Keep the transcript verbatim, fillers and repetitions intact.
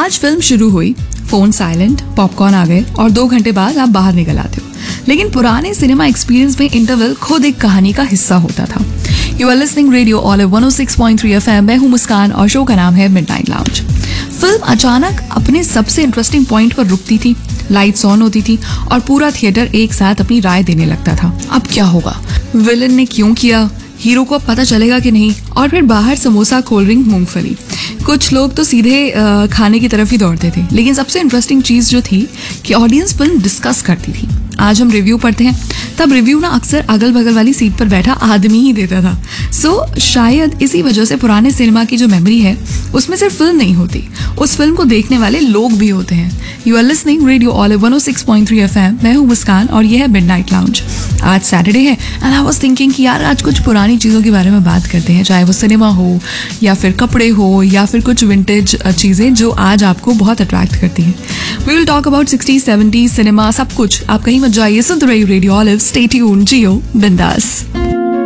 आज फिल्म शुरू हुई, फोन साइलेंट, पॉपकॉर्न आ गए और दो घंटे बाद आप बाहर निकल आते हो। लेकिन पुराने सिनेमा एक्सपीरियंस में इंटरवल खुद एक कहानी का हिस्सा होता था। You are listening radio olive one O six point three F M. मैं हूं मुस्कान और शो का नाम है मिडनाइट लाउंज। फिल्म अचानक अपने सबसे इंटरेस्टिंग पॉइंट पर रुकती थी, लाइट्स ऑन होती थी और पूरा थिएटर एक साथ अपनी राय देने लगता था। अब क्या होगा, विलन ने क्यों किया, हीरो को अब पता चलेगा कि नहीं, और फिर बाहर समोसा, कोल्ड ड्रिंक, मूंगफली। कुछ लोग तो सीधे आ, खाने की तरफ ही दौड़ते थे। लेकिन सबसे इंटरेस्टिंग चीज़ जो थी कि ऑडियंस फिल्म डिस्कस करती थी। आज हम रिव्यू पढ़ते हैं, तब रिव्यू ना अक्सर अगल बगल वाली सीट पर बैठा आदमी ही देता था। सो so, शायद इसी वजह से पुराने सिनेमा की जो मेमोरी है उसमें सिर्फ फिल्म नहीं होती, उस फिल्म को देखने वाले लोग भी होते हैं। You are listening radio olive one O six point three F M. मैं हूँ मुस्कान और ये है मिडनाइट लाउंज। आज सैटरडे है एंड आई वाज थिंकिंग कि यार आज कुछ पुरानी चीज़ों के बारे में बात करते हैं, चाहे वो सिनेमा हो या फिर कपड़े हो या फिर कुछ विंटेज चीज़ें जो आज आपको बहुत अट्रैक्ट करती हैं। We will talk about sixties, seventies cinema, सब कुछ। आप कहीं मत जाइए, सुनते रहिए रेडियो ऑलिव। स्टे ट्यून्ड, जियो बिंदास।